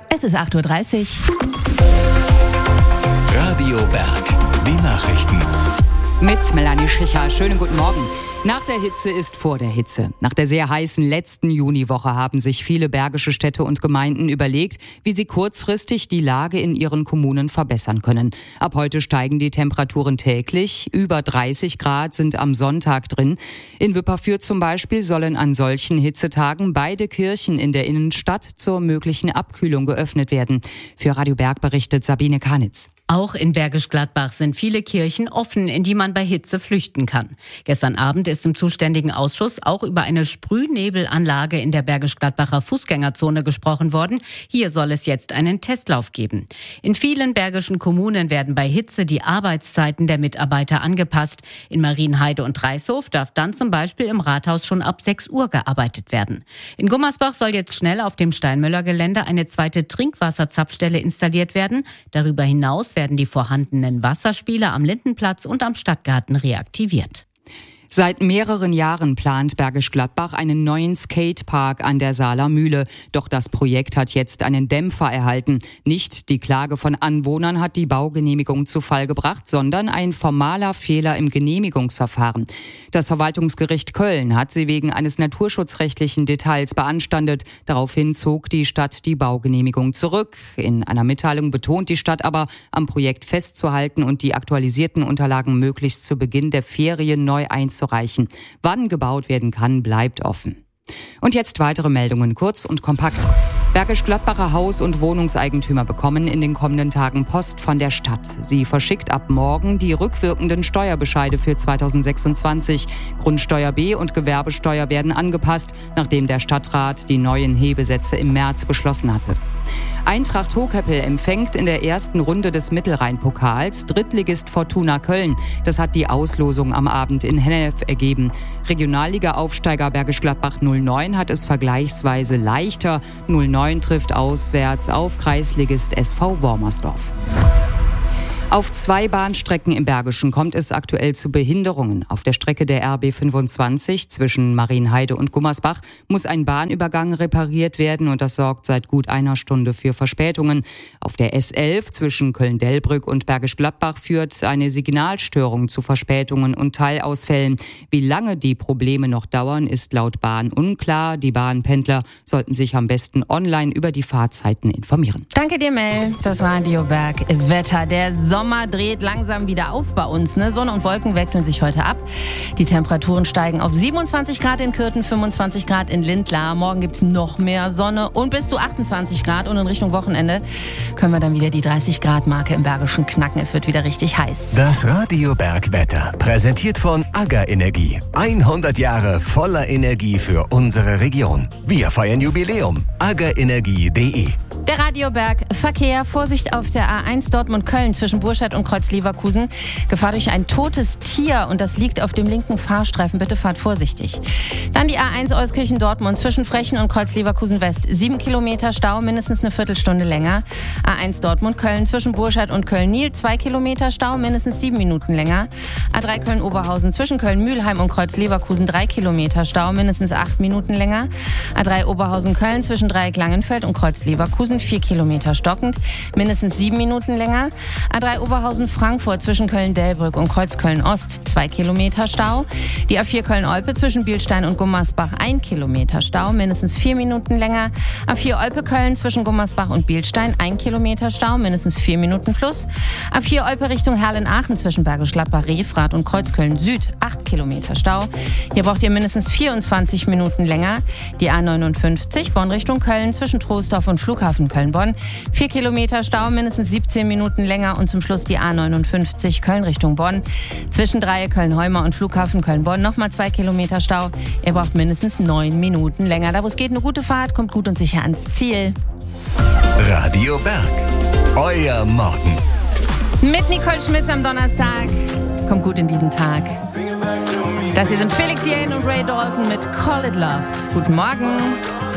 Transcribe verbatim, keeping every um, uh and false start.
Es ist acht Uhr dreißig. Radio Berg, die Nachrichten. Mit Melanie Schicher. Schönen guten Morgen. Nach der Hitze ist vor der Hitze. Nach der sehr heißen letzten Juniwoche haben sich viele bergische Städte und Gemeinden überlegt, wie sie kurzfristig die Lage in ihren Kommunen verbessern können. Ab heute steigen die Temperaturen täglich. Über dreißig Grad sind am Sonntag drin. In Wipperfürth zum Beispiel sollen an solchen Hitzetagen beide Kirchen in der Innenstadt zur möglichen Abkühlung geöffnet werden. Für Radio Berg berichtet Sabine Kanitz. Auch in Bergisch Gladbach sind viele Kirchen offen, in die man bei Hitze flüchten kann. Gestern Abend ist im zuständigen Ausschuss auch über eine Sprühnebelanlage in der Bergisch Gladbacher Fußgängerzone gesprochen worden. Hier soll es jetzt einen Testlauf geben. In vielen bergischen Kommunen werden bei Hitze die Arbeitszeiten der Mitarbeiter angepasst. In Marienheide und Dreishof darf dann zum Beispiel im Rathaus schon ab sechs Uhr gearbeitet werden. In Gummersbach soll jetzt schnell auf dem Steinmöller-Gelände eine zweite Trinkwasserzapfstelle installiert werden. Darüber hinaus werden die vorhandenen Wasserspiele am Lindenplatz und am Stadtgarten reaktiviert. Seit mehreren Jahren plant Bergisch Gladbach einen neuen Skatepark an der Saaler Mühle. Doch das Projekt hat jetzt einen Dämpfer erhalten. Nicht die Klage von Anwohnern hat die Baugenehmigung zu Fall gebracht, sondern ein formaler Fehler im Genehmigungsverfahren. Das Verwaltungsgericht Köln hat sie wegen eines naturschutzrechtlichen Details beanstandet. Daraufhin zog die Stadt die Baugenehmigung zurück. In einer Mitteilung betont die Stadt aber, am Projekt festzuhalten und die aktualisierten Unterlagen möglichst zu Beginn der Ferien neu einzureichen. Wann gebaut werden kann, bleibt offen. Und jetzt weitere Meldungen, kurz und kompakt. Bergisch Gladbacher Haus- und Wohnungseigentümer bekommen in den kommenden Tagen Post von der Stadt. Sie verschickt ab morgen die rückwirkenden Steuerbescheide für zweitausendsechsundzwanzig. Grundsteuer B und Gewerbesteuer werden angepasst, nachdem der Stadtrat die neuen Hebesätze im März beschlossen hatte. Eintracht Hohkeppel empfängt in der ersten Runde des Mittelrhein-Pokals Drittligist Fortuna Köln. Das hat die Auslosung am Abend in Hennef ergeben. Regionalliga-Aufsteiger Bergisch Gladbach null neun hat es vergleichsweise leichter. null neun trifft auswärts auf Kreisligist S V Wormersdorf. Auf zwei Bahnstrecken im Bergischen kommt es aktuell zu Behinderungen. Auf der Strecke der R B fünfundzwanzig zwischen Marienheide und Gummersbach muss ein Bahnübergang repariert werden und das sorgt seit gut einer Stunde für Verspätungen. Auf der S elf zwischen Köln-Delbrück und Bergisch Gladbach führt eine Signalstörung zu Verspätungen und Teilausfällen. Wie lange die Probleme noch dauern, ist laut Bahn unklar. Die Bahnpendler sollten sich am besten online über die Fahrzeiten informieren. Danke dir, Mel. Das Radio Berg Wetter. Der Sommer dreht langsam wieder auf bei uns. Ne? Sonne und Wolken wechseln sich heute ab. Die Temperaturen steigen auf siebenundzwanzig Grad in Kürten, fünfundzwanzig Grad in Lindlar. Morgen gibt es noch mehr Sonne und bis zu achtundzwanzig Grad. Und in Richtung Wochenende können wir dann wieder die dreißig Grad Marke im Bergischen knacken. Es wird wieder richtig heiß. Das Radio Berg Wetter, präsentiert von AGA Energie. hundert Jahre voller Energie für unsere Region. Wir feiern Jubiläum. aga energie punkt de. Der Radio Berg Verkehr. Vorsicht auf der A eins Dortmund-Köln zwischen Burscheid und Kreuz-Leverkusen. Gefahr durch ein totes Tier und das liegt auf dem linken Fahrstreifen. Bitte fahrt vorsichtig. Dann die A eins Euskirchen-Dortmund zwischen Frechen und Kreuz-Leverkusen-West. Sieben Kilometer Stau, mindestens eine Viertelstunde länger. A eins Dortmund-Köln zwischen Burscheid und Köln-Niel. Zwei Kilometer Stau, mindestens sieben Minuten länger. A drei Köln-Oberhausen zwischen Köln-Mühlheim und Kreuz-Leverkusen. Drei Kilometer Stau, mindestens acht Minuten länger. A drei Oberhausen-Köln zwischen Dreieck Langenfeld und Kreuz-Leverkusen. Vier Kilometer stockend, mindestens sieben Minuten länger. A drei Oberhausen-Frankfurt zwischen Köln-Delbrück und Kreuz-Köln-Ost, zwei Kilometer Stau. Die A vier Köln-Olpe zwischen Bielstein und Gummersbach, ein Kilometer Stau, mindestens vier Minuten länger. A vier Olpe-Köln zwischen Gummersbach und Bielstein, ein Kilometer Stau, mindestens vier Minuten plus. A vier Olpe Richtung Herlen-Aachen zwischen Bergisch Gladbach, Refrath und Kreuzköln-Süd, acht Kilometer Stau. Hier braucht ihr mindestens vierundzwanzig Minuten länger. Die A neunundfünfzig Bonn Richtung Köln zwischen Troisdorf und Flughafen Köln-Bonn. Vier Kilometer Stau, mindestens siebzehn Minuten länger und zum Schluss die A neunundfünfzig Köln Richtung Bonn. Zwischen Dreieck Köln-Heumer und Flughafen Köln-Bonn nochmal zwei Kilometer Stau. Ihr braucht mindestens neun Minuten länger. Da wo es geht, eine gute Fahrt, kommt gut und sicher ans Ziel. Radio Berg, euer Morgen. Mit Nicole Schmitz am Donnerstag. Kommt gut in diesen Tag. Das hier sind Felix Jähn und Ray Dalton mit Call It Love. Guten Morgen.